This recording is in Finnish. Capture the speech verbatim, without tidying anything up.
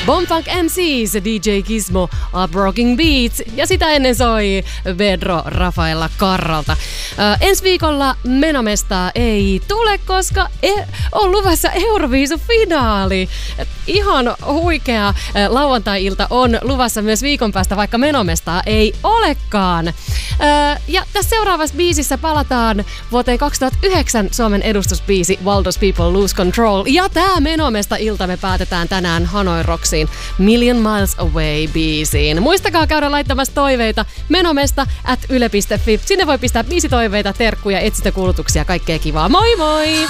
Bombfunk M Cs, D J Gizmo, Up Rocking Beats ja sitä ennen soi Pedro Rafaela Carralta. Äh, ensi viikolla menomestaa ei tule, koska e- on luvassa Euroviisu-finaali. Ihan huikea äh, lauantai-ilta on luvassa myös viikon päästä, vaikka menomestaa ei olekaan. Äh, ja tässä seuraavassa biisissä palataan vuoteen kaksituhattayhdeksän Suomen edustusbiisi Why Does People Lose Control. Ja tää menomesta-ilta me päätetään tänään Hanoi Rocksiin Million Miles Away -biisiin. Muistakaa käydä laittamassa toiveita menomesta at yle piste fi. Sinne voi pistää biisitoiveita, terkkuja, etsintäkuulutuksia, kaikkea kivaa. Moi moi!